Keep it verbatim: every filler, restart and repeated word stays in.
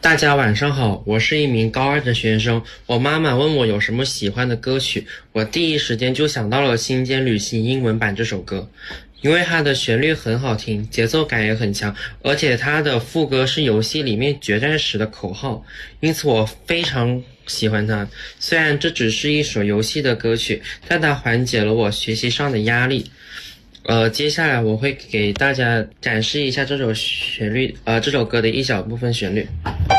大家晚上好，我是一名高二的学生。我妈妈问我有什么喜欢的歌曲，我第一时间就想到了《星间旅行》英文版这首歌，因为它的旋律很好听，节奏感也很强，而且它的副歌是游戏里面决战时的口号，因此我非常喜欢它。虽然这只是一首游戏的歌曲，但它缓解了我学习上的压力。呃，接下来我会给大家展示一下这首旋律，呃，这首歌的一小部分旋律。